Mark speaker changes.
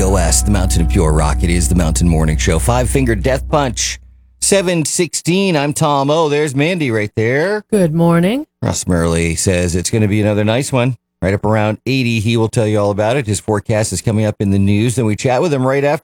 Speaker 1: MOS, the Mountain of Pure Rock. It is the Mountain Morning Show. Five Finger Death Punch. 7:16. I'm Tom O. There's Mandy right there.
Speaker 2: Good morning.
Speaker 1: Russ Murley says it's going to be another nice one. Right up around 80. He will tell you all about it. His forecast is coming up in the news. Then we chat with him right after.